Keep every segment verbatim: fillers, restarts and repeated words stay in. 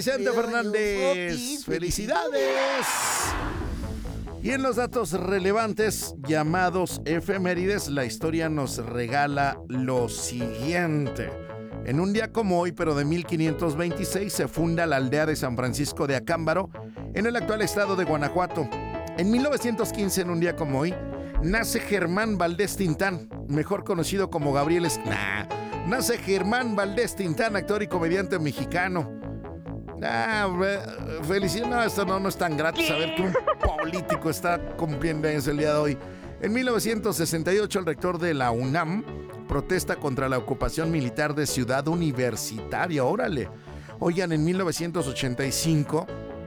Vicente Fernández. ¡Felicidades! Y en los datos relevantes llamados efemérides, la historia nos regala lo siguiente. En un día como hoy, pero de mil quinientos veintiséis, se funda la aldea de San Francisco de Acámbaro, en el actual estado de Guanajuato. En mil novecientos quince, en un día como hoy, nace Germán Valdés Tintán, mejor conocido como Gabriel Es... Nah, nace Germán Valdés Tintán, actor y comediante mexicano. Ah, felicidades. No, esto no, no es tan grato saber que un político está cumpliendo años el día de hoy. En mil novecientos sesenta y ocho, el rector de la UNAM protesta contra la ocupación militar de Ciudad Universitaria. Órale. Oigan, en mil novecientos ochenta y cinco,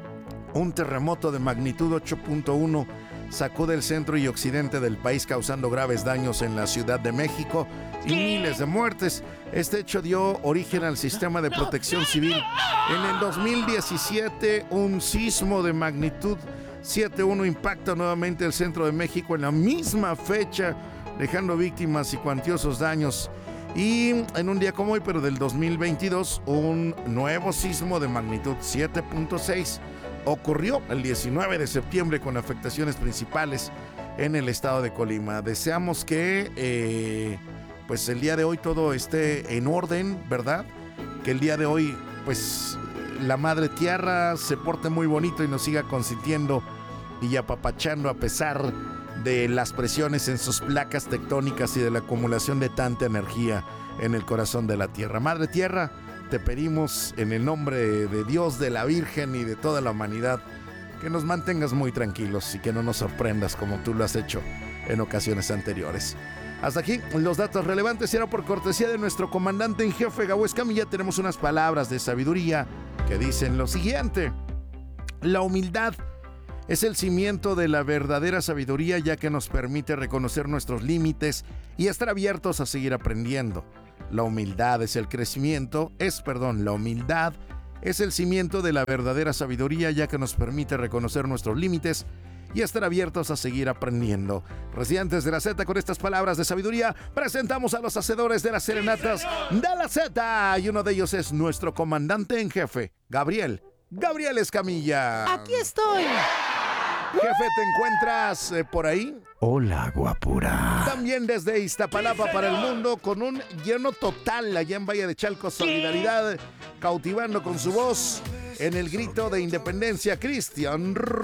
un terremoto de magnitud ocho punto uno sacude el centro y occidente del país, causando graves daños en la Ciudad de México y miles de muertes. Este hecho dio origen al sistema de protección civil. En el dos mil diecisiete, un sismo de magnitud siete punto uno impacta nuevamente el centro de México en la misma fecha, dejando víctimas y cuantiosos daños. Y en un día como hoy, pero del dos mil veintidós, un nuevo sismo de magnitud siete punto seis ocurrió el diecinueve de septiembre con afectaciones principales en el estado de Colima. Deseamos que eh, pues el día de hoy todo esté en orden, ¿verdad? Que el día de hoy pues la madre tierra se porte muy bonito y nos siga consintiendo y apapachando a pesar de las presiones en sus placas tectónicas y de la acumulación de tanta energía en el corazón de la tierra. Madre tierra, te pedimos en el nombre de Dios, de la Virgen y de toda la humanidad que nos mantengas muy tranquilos y que no nos sorprendas como tú lo has hecho en ocasiones anteriores. Hasta aquí los datos relevantes, y ahora por cortesía de nuestro comandante en jefe Gabo Escamilla tenemos unas palabras de sabiduría que dicen lo siguiente: la humildad es el cimiento de la verdadera sabiduría, ya que nos permite reconocer nuestros límites y estar abiertos a seguir aprendiendo. La humildad es el crecimiento, es, perdón, la humildad es el cimiento de la verdadera sabiduría, ya que nos permite reconocer nuestros límites y estar abiertos a seguir aprendiendo. Residentes de la Z, con estas palabras de sabiduría, presentamos a los hacedores de las serenatas de la Z, y uno de ellos es nuestro comandante en jefe, Gabriel, Gabriel Escamilla. Aquí estoy. Jefe, ¿te encuentras eh, por ahí? Hola, guapura. También desde Iztapalapa para el mundo, con un lleno total allá en Valle de Chalco, solidaridad, cautivando con su voz en el grito de independencia, Cristian